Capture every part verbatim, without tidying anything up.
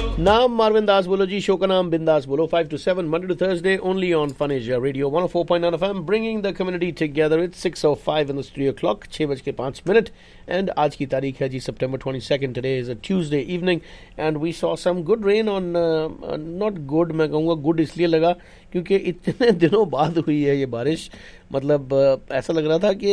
नाम मारविन दास बोलो जी, शो का नाम बिंदास बोलो. five to seven Monday to Thursday only on Fun Asia Radio one oh four point nine F M, bringing the community together. It's six oh five in the studio clock, छह बज के पाँच minute. And आज की तारीख है जी September twenty-second. Today is a Tuesday evening and we saw some good rain on uh, uh, not good, मैं कहूँगा good इसलिए लगा क्योंकि इतने दिनों बाद हुई है ये बारिश. मतलब uh, ऐसा लग रहा था कि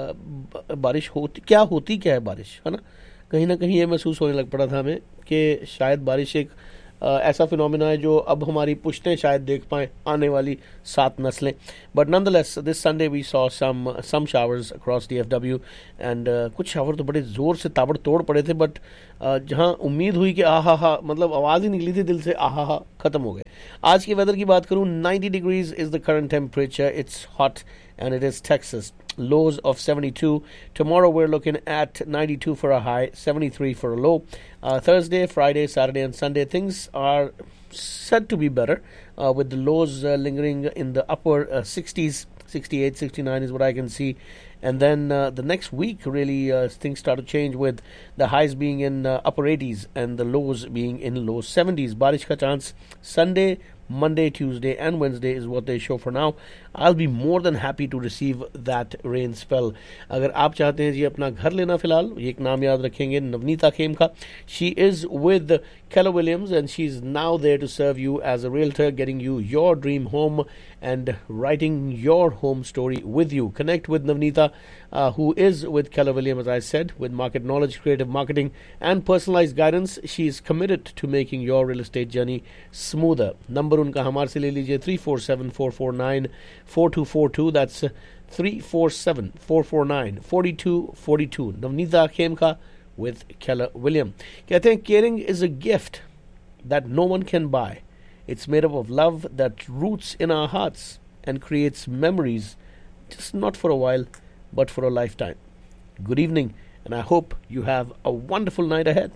uh, बारिश होती क्या होती क्या है बारिश, है ना. कहीं ना कहीं ये महसूस होने लग पड़ा था हमें कि शायद बारिश एक आ, ऐसा फिनोमिना है जो अब हमारी पुश्तें शायद देख पाएँ आने वाली सात नस्लें. But nonetheless this Sunday we saw some some showers across D F W and कुछ शावर तो बड़े ज़ोर से ताबड़तोड़ पड़े थे. बट जहां उम्मीद हुई कि आहा हा मतलब आवाज़ ही निकली थी दिल से, आहा हा ख़त्म हो गए. आज के वेदर की बात करूं, ninety degrees is the current temperature. It's hot and it is Texas. Lows of seventy-two. Tomorrow we're looking at ninety-two for a high, seventy-three for a low. Uh, Thursday, Friday, Saturday and Sunday things are said to be better uh, with the lows uh, lingering in the upper uh, sixties. sixty-eight, sixty-nine is what I can see. And then uh, the next week really uh, things start to change with the highs being in uh, upper eighties and the lows being in low seventies. Barish ka chance Sunday, Monday, Tuesday and Wednesday is what they show for now. I'll be more than happy to receive that rain spell. अगर आप चाहते हैं जी अपना घर लेना फिलहाल, एक नाम याद रखेंगे नवनीता खेम का. She is with Keller Williams and she's now there to serve you as a realtor, getting you your dream home and writing your home story with you. Connect with Navneeta, uh, who is with Keller Williams, as I said, with market knowledge, creative marketing and personalized guidance. She is committed to making your real estate journey smoother. Number उनका हमारे से ले लीजिए three four seven, four four nine, four two four two. That's three four seven, four four nine, four two four two. Navneeta Khemka with Keller Williams. कहते हैं caring is a gift that no one can buy. It's made up of love that roots in our hearts and creates memories, just not for a while, but for a lifetime. Good evening, and I hope you have a wonderful night ahead.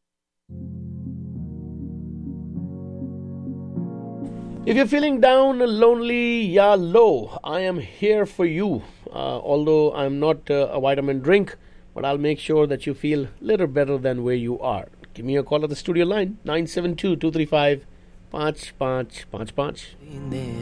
If you're feeling down, lonely, ya low, I am here for you. Uh, although I'm not uh, a vitamin drink, but I'll make sure that you feel a little better than where you are. Give me a call at the studio line, nine seven two, two three five, five five five five.